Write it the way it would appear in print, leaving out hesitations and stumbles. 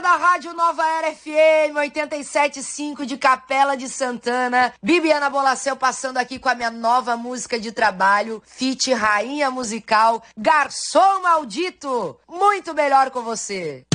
da Rádio Nova Era FM 87.5 de Capela de Santana. Bibiana Bolacel passando aqui com a minha nova música de trabalho, feat Rainha Musical, Garçom Maldito. Muito melhor com você.